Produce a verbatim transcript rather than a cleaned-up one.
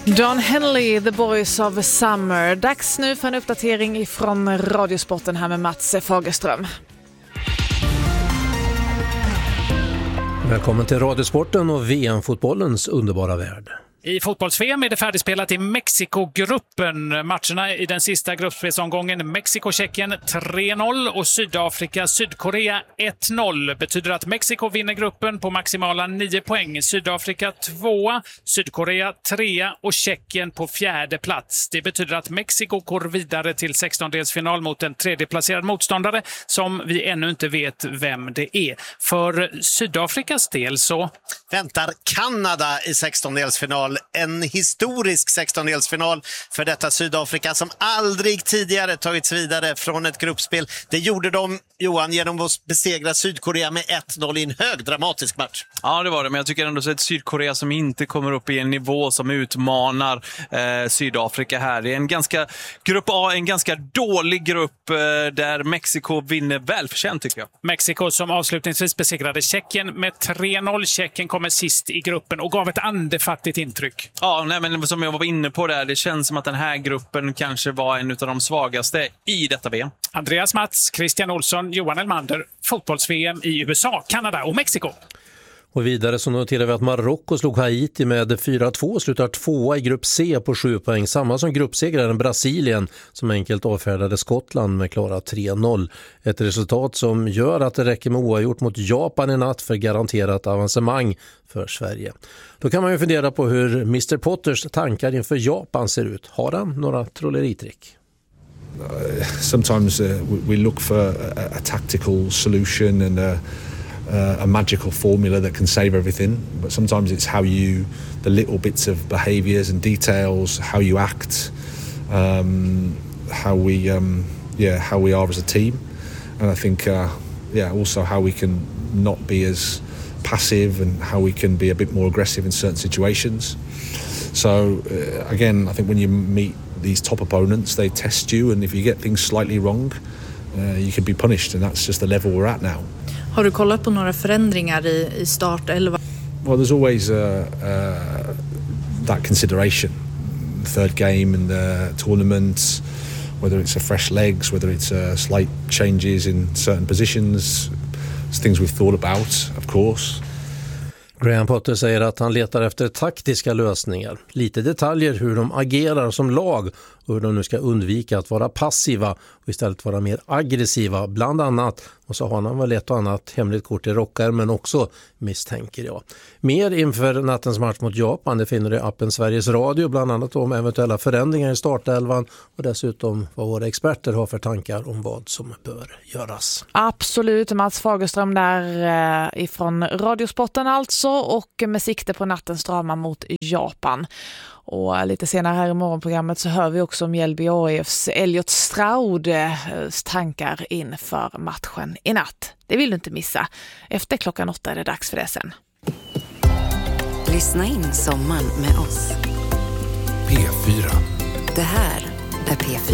Don Henley, The Boys of Summer. Dags nu för en uppdatering ifrån Radiosporten här med Mats Fagerström. Välkommen till Radiosporten och V M-fotbollens underbara värld. I fotbolls-V M är det färdigspelat i Mexiko-gruppen. Matcherna i den sista gruppspelsomgången Mexiko-Tjeckien tre noll och Sydafrika-Sydkorea ett noll. Betyder att Mexiko vinner gruppen på maximala nio poäng. Sydafrika två, Sydkorea tre och Tjeckien på fjärde plats. Det betyder att Mexiko går vidare till sextondelsfinal mot en tredjeplacerad motståndare som vi ännu inte vet vem det är. För Sydafrikas del så väntar Kanada i sextondelsfinal. En historisk sextondelsfinal för detta Sydafrika som aldrig tidigare tagits vidare från ett gruppspel. Det gjorde de, Johan, genom att besegra Sydkorea med ett noll i en hög dramatisk match. Ja, det var det. Men jag tycker ändå så ett Sydkorea som inte kommer upp i en nivå som utmanar eh, Sydafrika här. Det är en ganska, grupp A, en ganska dålig grupp eh, där Mexiko vinner välförtjänt, tycker jag. Mexiko som avslutningsvis besegrade Tjeckien med tre noll. Tjeckien kommer sist i gruppen och gav ett andefattigt intryck. Ja, nej, men som jag var inne på där, det känns som att den här gruppen kanske var en av de svagaste i detta V M. Andreas Mats, Christian Olsson, Johan Elmander, fotbolls-V M i U S A, Kanada och Mexiko. Och vidare så noterar vi att Marocko slog Haiti med fyra två och slutar tvåa i grupp C på sju poäng. Samma som gruppsegraren Brasilien som enkelt avfärdade Skottland med klara tre noll. Ett resultat som gör att det räcker med oavgjort mot Japan i natt för garanterat avancemang för Sverige. Då kan man ju fundera på hur mister Potters tankar inför Japan ser ut. Har han några trolleritrick? Uh, sometimes uh, we look for a, a tactical solution and a Uh, a magical formula that can save everything, but sometimes it's how you, the little bits of behaviours and details, how you act, um, how we, um, yeah, how we are as a team, and I think, uh, yeah, also how we can not be as passive and how we can be a bit more aggressive in certain situations. So uh, again, I think when you meet these top opponents, they test you, and if you get things slightly wrong, uh, you can be punished, and that's just the level we're at now. Har du kollat på några förändringar i, i startelva? Well, there's always uh, uh, that consideration. Third game in the tournament, whether it's a fresh legs, whether it's uh, slight changes in certain positions. It's things we've thought about, of course. Graham Potter säger att han letar efter taktiska lösningar. Lite detaljer hur de agerar som lag och hur de nu ska undvika att vara passiva och istället vara mer aggressiva bland annat. Och så har han väl ett och annat hemligt kort i rockar men också misstänker jag. Mer inför nattens match mot Japan det finner du i appen Sveriges Radio bland annat om eventuella förändringar i startelvan och dessutom vad våra experter har för tankar om vad som bör göras. Absolut, Mats Fagerström där eh, ifrån Radiosporten alltså och med sikte på nattens drama mot Japan. Och lite senare här i morgonprogrammet så hör vi också om Mjällby A F:s Elliot Strauds tankar inför matchen i natt. Det vill du inte missa. Efter klockan åtta är det dags för det sen. Lyssna in sommaren med oss. P fyra. Det här är P fyra.